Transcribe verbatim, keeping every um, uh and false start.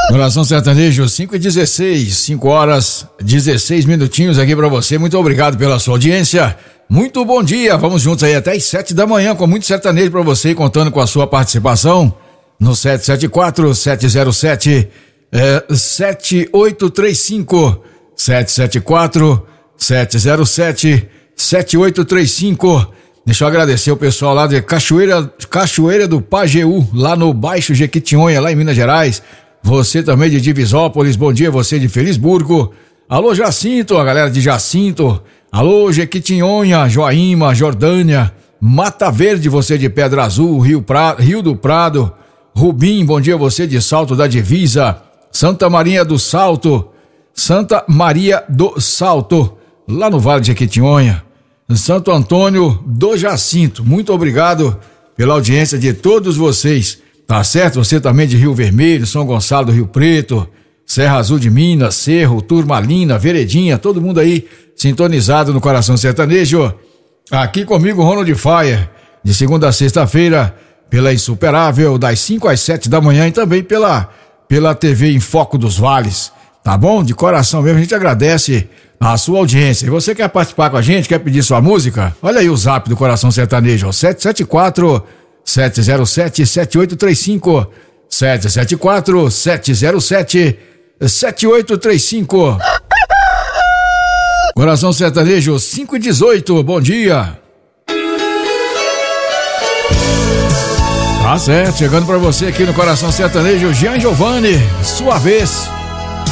Coração Sertanejo, cinco e dezesseis, cinco horas, dezesseis minutinhos aqui pra você. Muito obrigado pela sua audiência. Muito bom dia. Vamos juntos aí até as sete da manhã com muito sertanejo pra você, contando com a sua participação no sete sete quatro, sete zero sete, sete oito três cinco. sete sete quatro, sete zero sete, sete oito três cinco. Deixa eu agradecer o pessoal lá de Cachoeira, Cachoeira do Pajeú, lá no Baixo Jequitinhonha, lá em Minas Gerais. Você também de Divisópolis, bom dia, você de Felisburgo. Alô Jacinto, a galera de Jacinto. Alô Jequitinhonha, Joaíma, Jordânia, Mata Verde, você de Pedra Azul, Rio, pra... Rio do Prado. Rubim, bom dia, você de Salto da Divisa. Santa Maria do Salto, Santa Maria do Salto, lá no Vale de Jequitinhonha. Santo Antônio do Jacinto, muito obrigado pela audiência de todos vocês, tá certo? Você também de Rio Vermelho, São Gonçalo do Rio Preto, Serra Azul de Minas, Cerro, Turmalina, Veredinha, todo mundo aí sintonizado no Coração Sertanejo. Aqui comigo, Ronald Fire, de segunda a sexta-feira, pela Insuperável, das cinco às sete da manhã e também pela, pela T V em Foco dos Vales, tá bom? De coração mesmo, a gente agradece a sua audiência. E você quer participar com a gente, quer pedir sua música? Olha aí o zap do Coração Sertanejo, sete sete quatro, sete zero sete, sete oito três cinco, sete sete quatro, sete zero sete, sete oito três cinco. Coração Sertanejo, cinco e dezoito, bom dia. Tá certo, chegando pra você aqui no Coração Sertanejo, Jean Giovanni, sua vez.